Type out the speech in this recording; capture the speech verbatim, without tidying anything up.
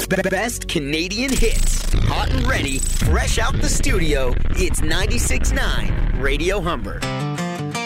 Best Canadian hits. Hot and ready, fresh out the studio. It's ninety-six point nine Radio Humber.